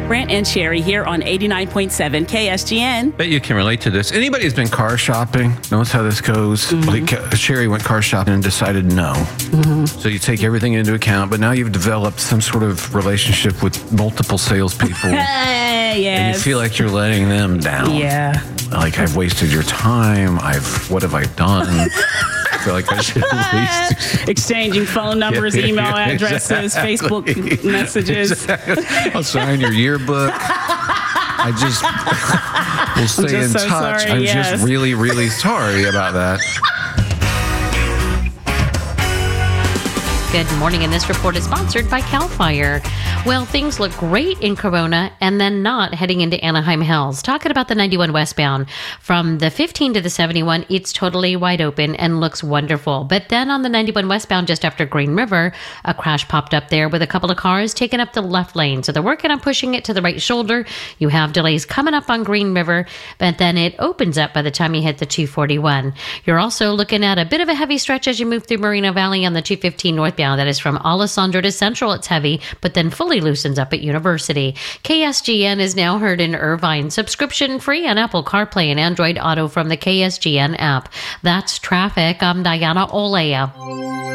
Brant and Sherry here on 89.7 KSGN. Bet you can relate to this. Anybody who's been car shopping knows how this goes. Like Sherry went car shopping and decided no. So you take everything into account, but now you've developed some sort of relationship with multiple salespeople. And you Yes. feel like you're letting them down. Yeah. Like, I've wasted your time. What have I done? I feel like I should at least... Exchanging phone numbers, email addresses, exactly. Facebook messages. I'll sign your yearbook. I just will stay in just so touch. sorry, I'm yes. just really, really sorry about that. Good morning, and this report is sponsored by CAL FIRE. Well, things look great in Corona and then not heading into Anaheim Hills. Talking about the 91 westbound. From the 15 to the 71, it's totally wide open and looks wonderful. But then on the 91 westbound, just after Green River, a crash popped up there with a couple of cars taking up the left lane. So they're working on pushing it to the right shoulder. You have delays coming up on Green River, but then it opens up by the time you hit the 241. You're also looking at a bit of a heavy stretch as you move through Moreno Valley on the 215 northbound. That is from Alessandro to Central. It's heavy, but then fully loosens up at University. KSGN is now heard in Irvine. Subscription free on Apple CarPlay and Android Auto from the KSGN app. That's traffic. I'm Diana Olea.